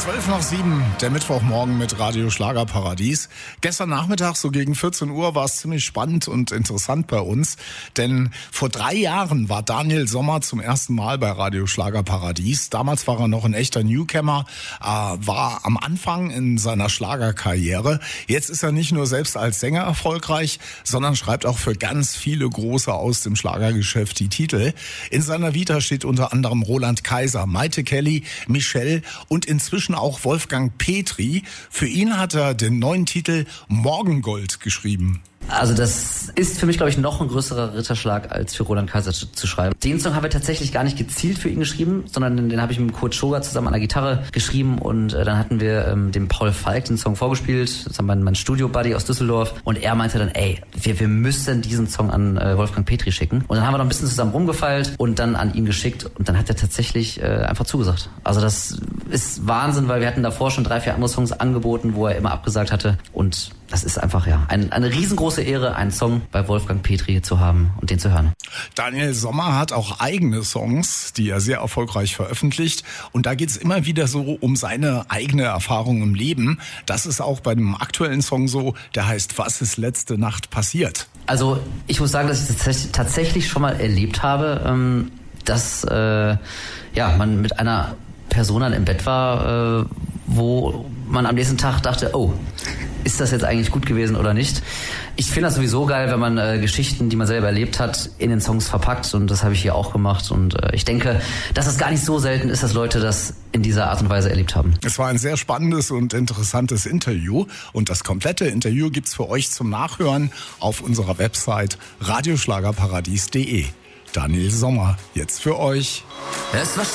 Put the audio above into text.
7:12, der Mittwochmorgen mit Radio Schlagerparadies. Gestern Nachmittag, so gegen 14 Uhr, war es ziemlich spannend und interessant bei uns. Denn vor 3 Jahren war Daniel Sommer zum ersten Mal bei Radio Schlagerparadies. Damals war er noch ein echter Newcomer, war am Anfang in seiner Schlagerkarriere. Jetzt ist er nicht nur selbst als Sänger erfolgreich, sondern schreibt auch für ganz viele Große aus dem Schlagergeschäft die Titel. In seiner Vita steht unter anderem Roland Kaiser, Maite Kelly, Michelle und inzwischen auch Wolfgang Petri. Für ihn hat er den neuen Titel Morgengold geschrieben. Also das ist für mich, glaube ich, noch ein größerer Ritterschlag, als für Roland Kaiser zu schreiben. Den Song haben wir tatsächlich gar nicht gezielt für ihn geschrieben, sondern den habe ich mit Kurt Schoger zusammen an der Gitarre geschrieben und dann hatten wir dem Paul Falk den Song vorgespielt, das war mein Studio-Buddy aus Düsseldorf und er meinte dann, wir müssen diesen Song an Wolfgang Petri schicken. Und dann haben wir noch ein bisschen zusammen rumgefeilt und dann an ihn geschickt und dann hat er tatsächlich einfach zugesagt. Also das ist Wahnsinn, weil wir hatten davor schon 3, 4 andere Songs angeboten, wo er immer abgesagt hatte und das ist einfach eine riesengroße Ehre, einen Song bei Wolfgang Petri zu haben und den zu hören. Daniel Sommer hat auch eigene Songs, die er sehr erfolgreich veröffentlicht. Und da geht es immer wieder so um seine eigene Erfahrung im Leben. Das ist auch bei dem aktuellen Song so, der heißt Was ist letzte Nacht passiert? Also ich muss sagen, dass ich das tatsächlich schon mal erlebt habe, dass man mit einer Person dann im Bett war, wo man am nächsten Tag dachte, ist das jetzt eigentlich gut gewesen oder nicht? Ich finde das sowieso geil, wenn man Geschichten, die man selber erlebt hat, in den Songs verpackt und das habe ich hier auch gemacht und ich denke, dass es gar nicht so selten ist, dass Leute das in dieser Art und Weise erlebt haben. Es war ein sehr spannendes und interessantes Interview und das komplette Interview gibt's für euch zum Nachhören auf unserer Website radioschlagerparadies.de. Daniel Sommer, jetzt für euch. Es war